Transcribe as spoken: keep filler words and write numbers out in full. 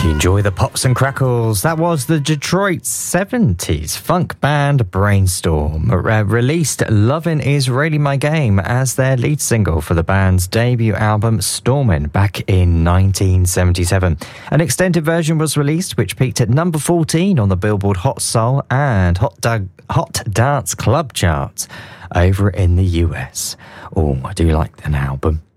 Enjoy the pops and crackles. That was the Detroit seventies funk band Brainstorm. Uh, released Lovin' Is Really My Game as their lead single for the band's debut album Stormin' back in nineteen seventy-seven. An extended version was released which peaked at number fourteen on the Billboard Hot Soul and Hot, da- Hot Dance Club charts over in the U S. Oh, I do like an album.